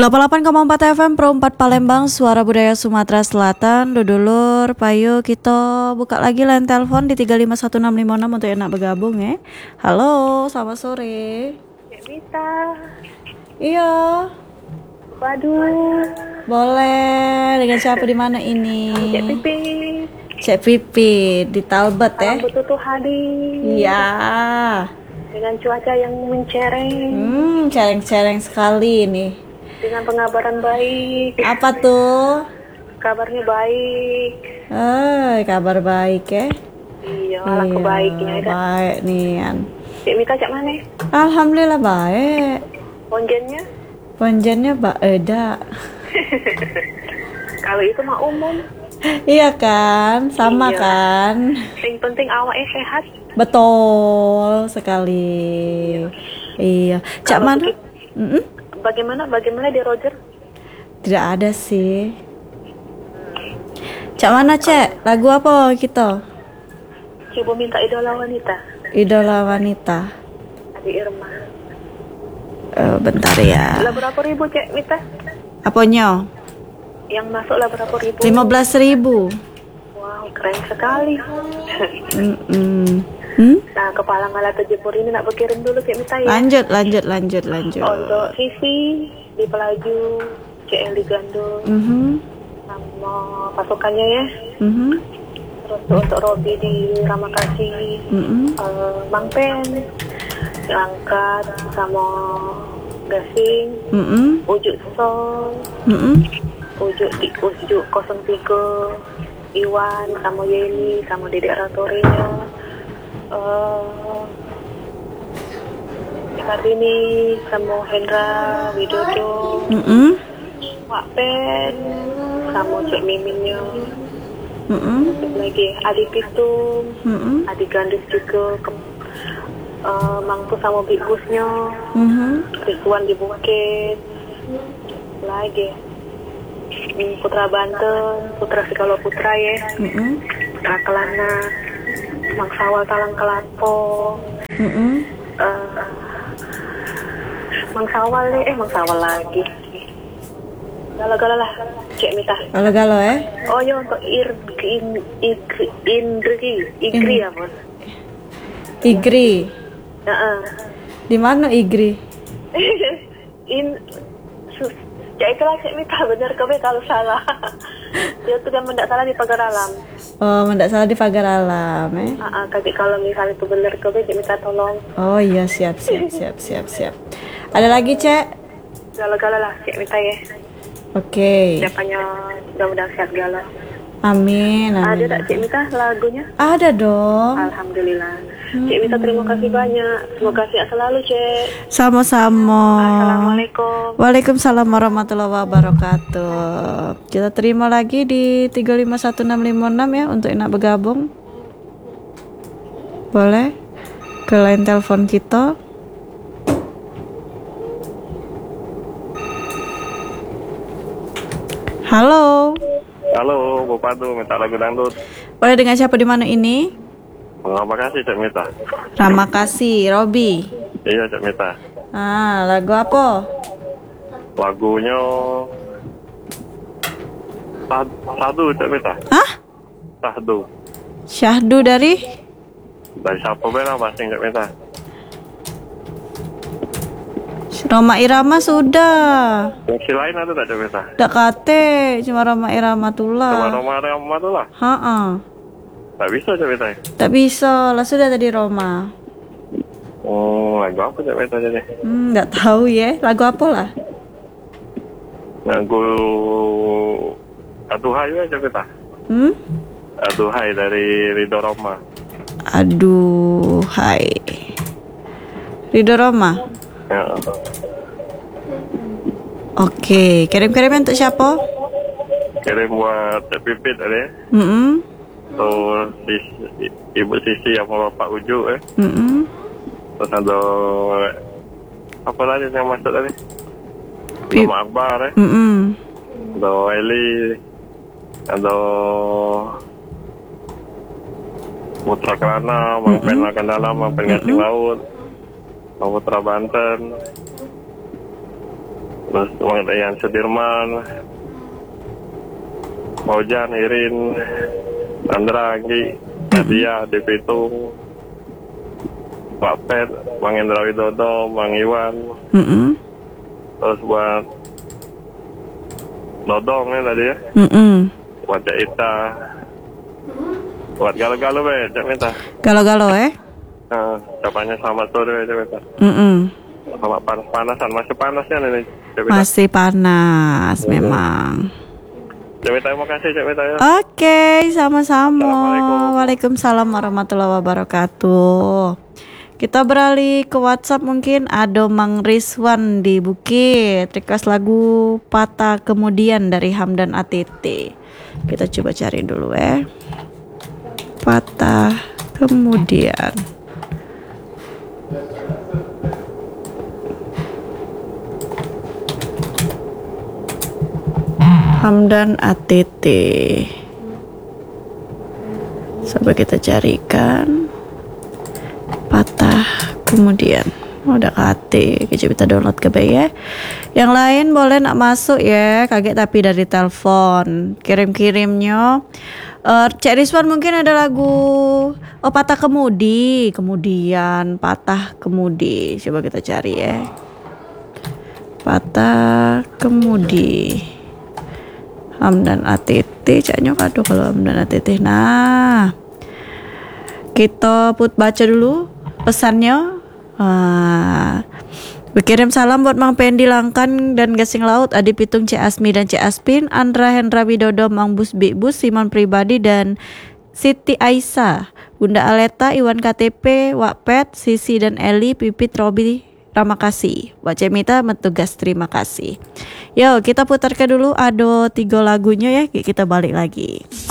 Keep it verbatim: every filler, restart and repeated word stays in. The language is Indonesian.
delapan puluh delapan koma empat F M Pro empat Palembang, suara budaya Sumatera Selatan. Dulur, payo kita buka lagi line telepon di tiga lima satu enam lima enam untuk enak bergabung ya. Halo, selamat sore. Cek Mita. Iya. Waduh. Boleh. Dengan siapa di mana ini? Cek Pipi. Cek Pipi di Talbot ya. Salam betutu hadir. Iya. Dengan cuaca yang mencereng. Hmm, cereng-cereng sekali ini. Dengan pengabaran baik. Apa tuh? Kabarnya baik. Eh, kabar baik ya. Iya, malah Iya, kebaiknya kan. baik nih An. Cek Mita cak mana? Alhamdulillah baik. Ponjennya? Ponjennya Mbak Eda. Kalau itu mah umum. Iya kan, sama Iya. kan. Yang penting awaknya sehat. Betul sekali. Iya. Cak Kalau mana? begitu- Mm-mm. Bagaimana? Bagaimana di Roger? Tidak ada sih. Cak mana Cek? Lagu apa kita? Coba minta idola wanita. Idola wanita. Adi Irma. Eh, bentar ya. Lah berapa ribu Cek Mita? Apanya? Yang masuk lah berapa ribu? lima belas ribu. Wow, keren sekali. Mm-mm. Hmm? Nah, kepala ngalah terjepur ini nak berkirim dulu Cik Mita ya. Lanjut, lanjut, lanjut, lanjut. Untuk Sisi di Pelaju, C L di Gandul, Mhm, sama pasukannya ya. mhm, Terus untuk Robi di Ramakasih, mhm, eh, Mang Pen, Langkat, sama Gasing, mhm, Ujuk Sol, mhm. Ujuk di Ujuk nol tiga, Iwan, sama Yeni, sama Dedek Ratorinya. Uh, Kartini sama Hendra Widodo, Mhm, Wak Pen sama Cek Miminnya, mhm, terus lagi Adi Pitung, mhm, Adi Gandus juga, ke, uh, Mangku sama Big Busnya, mhm. Rizwan di Bukit, lagi hmm, Putra Banten, Putra Sikalo Putra ya, Mhm, Putra Kelana, Mang Sawal Talang Kelapo, mhm. uh, Mang Sawal nih, eh Mang Sawal lagi. Gala-gala lah, Cek Mita. Galau-galau ya? Oh ya untuk Ir, in, Igri, Indri, Igri In- ya bos. Igri. Heeh. Di mana Igri? In, sus, Cek itulah Cek Mita bener kebe kalau salah. Dia tuh kan mendak salah di pagar alam. Oh, mendak salah di pagar alam eh. Ah, kaki kalau misalnya itu bener kebe Cek Mita tolong. Oh iya, siap, siap, siap, siap, siap. Ada lagi Cek? Gala-gala lah Cek Mita ya. Oke. Siapanya mudah-mudahan sehat gala. Amin, Ada amin. tak Cik Mita lagunya? Ada dong. Alhamdulillah. Cik Mita terima kasih banyak. Semoga sehat selalu Cik. Sama-sama. Assalamualaikum. Waalaikumsalam warahmatullahi wabarakatuh. Kita terima lagi di tiga lima satu enam lima enam ya untuk enak bergabung. Boleh ke line telepon kita. Halo. Halo, Bapak tuh minta lagu dangdut. Boleh dengan siapa di mana ini? Terima kasih Cak Mita. Terima kasih, Robi. Iya Cak Mita. Ah, lagu apa? Lagunya Sah- Sahdu Cak Mita. Hah? Sahdu. Syahdu dari? Dari siapa bela bahasa Cak Mita? Roma Irama sudah. Yang si lain ada tak Cak Mita? Dak kate, cuma Roma Irama Cuma tulah. Roma Rama tuh lah. Ha Tak bisa Cak Mita. tak bisa lah sudah tadi Roma. Oh, lagu apa Cak Mita jadi? Hmm, nggak tahu ya. Lagu apa lah? Lagu Aduhai ya Cak Mita. Hmm? Aduhai dari Ridho Roma. Aduh, hai. Ridho Roma. Ya. Oke, kirim-kirim untuk siapa? Kirim buat Cak Pipit ada. Hmm, Terus si- Ibu Sisi sama Bapak Uju eh. hmm, Terus ada apa lagi yang masuk tadi? Pip. Nama Akbar eh. hmm. Ada Eli. Ada Putra Kelana, Mang Pen Makan Dalam, Mang Pen Gasing Laut, Mang Putra Banten. Terus Bang Dayan Sudirman, Mojan, Irin, Andra, Anggi, Nadia, di Pitung, Pak Pet, Bang Indra Widodo, Bang Iwan, Mm-mm. terus buat Dodong ya tadi ya, Mm-mm. buat Cak Ita, buat Galuh-Galuh be, Cak Mita. Galau-galau eh. Nah, ucapannya selamat sore Cak Mita. Mm-mm. Sama panas-panasan, masih panasnya nih Cak Mita. Masih panas memang. Cak Mita, terima kasih Cak Mita ya. Oke, sama-sama. Assalamualaikum. Waalaikumsalam warahmatullahi wabarakatuh. Kita beralih ke WhatsApp, mungkin ada Mang Rizwan di Bukit request lagu Patah Kemudian dari Hamdan A T T. Kita coba cari dulu ya. Patah Kemudian. Hamdan A T T. Coba kita carikan Patah Kemudian. Oh, udah kate, coba kita download ke B ya. Yang lain boleh nak masuk ya, kaget tapi dari telepon. Kirim-kirimnya. Uh, Cek Rizwan mungkin ada lagu oh Patah Kemudi, kemudian Patah Kemudi. Coba kita cari ya. Patah Kemudi. Hamdan A T T, caknya kado kalau Hamdan A T T. Nah, kita put baca dulu pesannya. Ah, berkirim salam buat Mang Pendi Langkan dan Gasing Laut, Adi Pitung, C Asmi dan C Aspin, Andra Hendra Widodo, Mang Bus Big-Bus, Simon Pribadi dan Siti Aisyah, Bunda Aleta, Iwan K T P, Wak Pet, Sisi dan Eli, Pipit, Robi, terima kasih. Wak Cemita Metugas, terima kasih. Yo, kita putarkan dulu ada tiga lagunya ya, kita balik lagi.